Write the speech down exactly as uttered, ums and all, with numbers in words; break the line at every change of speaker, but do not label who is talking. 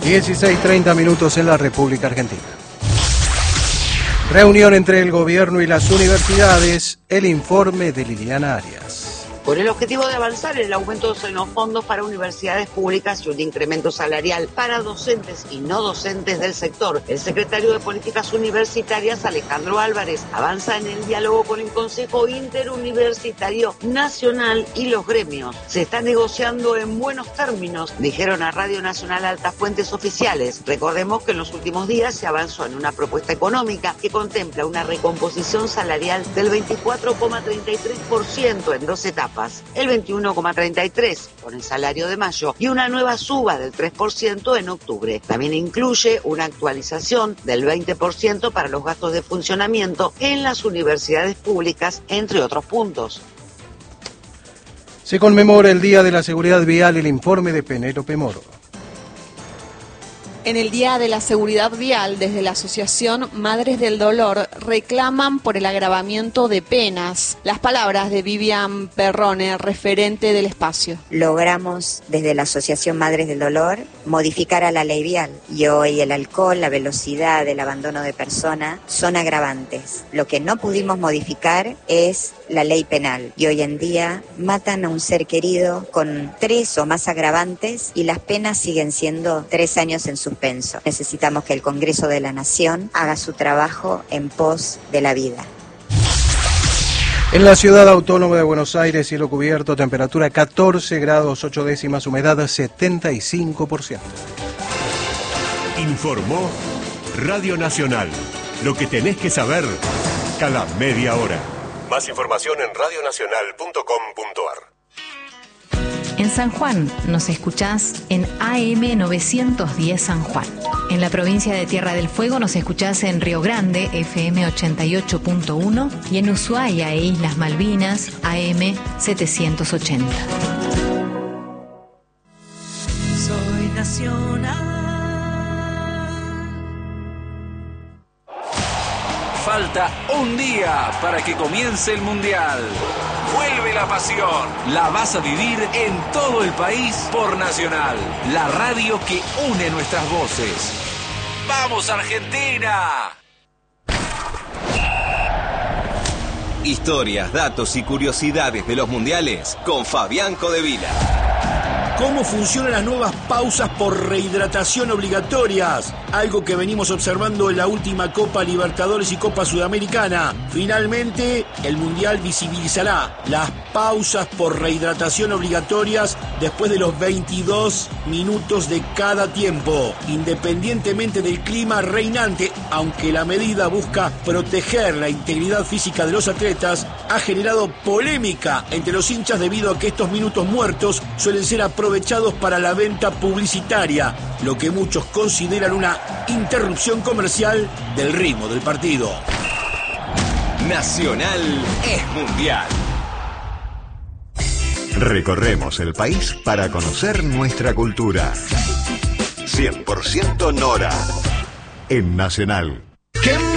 dieciséis treinta minutos en la República Argentina. Reunión entre el gobierno y las universidades, el informe de Liliana Arias.
Con el objetivo de avanzar en el aumento de los fondos para universidades públicas y un incremento salarial para docentes y no docentes del sector, el secretario de Políticas Universitarias, Alejandro Álvarez, avanza en el diálogo con el Consejo Interuniversitario Nacional y los gremios. Se está negociando en buenos términos, dijeron a Radio Nacional altas fuentes oficiales. Recordemos que en los últimos días se avanzó en una propuesta económica que contempla una recomposición salarial del veinticuatro coma treinta y tres por ciento en dos etapas. El veintiuno coma treinta y tres por ciento con el salario de mayo y una nueva suba del tres por ciento en octubre. También incluye una actualización del veinte por ciento para los gastos de funcionamiento en las universidades públicas, entre otros puntos.
Se conmemora el Día de la Seguridad Vial, el informe de Penélope Moro.
En el Día de la Seguridad Vial, desde la Asociación Madres del Dolor, reclaman por el agravamiento de penas. Las palabras de Vivian Perrone, referente del espacio.
Logramos, desde la Asociación Madres del Dolor, modificar a la ley vial. Y hoy el alcohol, la velocidad, el abandono de persona son agravantes. Lo que no pudimos modificar es la ley penal. Y hoy en día matan a un ser querido con tres o más agravantes y las penas siguen siendo tres años en suspenso. Necesitamos que el Congreso de la Nación haga su trabajo en pos de la vida.
En la ciudad autónoma de Buenos Aires, cielo cubierto, temperatura catorce grados ocho décimas, humedad setenta y cinco por ciento.
Informó Radio Nacional. Lo que tenés que saber cada media hora. Más información en radio nacional punto com punto ar.
En San Juan nos escuchás en A M novecientos diez San Juan. En la provincia de Tierra del Fuego nos escuchás en Río Grande, F M ochenta y ocho punto uno, y en Ushuaia e Islas Malvinas, A M setecientos ochenta.
Soy nacional.
Falta un día para que comience el Mundial. Vuelve la pasión. La vas a vivir en todo el país por Nacional, la radio que une nuestras voces. ¡Vamos, Argentina!
Historias, datos y curiosidades de los mundiales con Fabián Codevila.
¿Cómo funcionan las nuevas pausas por rehidratación obligatorias? Algo que venimos observando en la última Copa Libertadores y Copa Sudamericana. Finalmente, el Mundial visibilizará las pausas por rehidratación obligatorias después de los veintidós minutos de cada tiempo, independientemente del clima reinante. Aunque la medida busca proteger la integridad física de los atletas, ha generado polémica entre los hinchas debido a que estos minutos muertos suelen ser aprovechados aprovechados para la venta publicitaria, lo que muchos consideran una interrupción comercial del ritmo del partido.
Nacional es mundial.
Recorremos el país para conocer nuestra cultura. cien por ciento Nora en Nacional.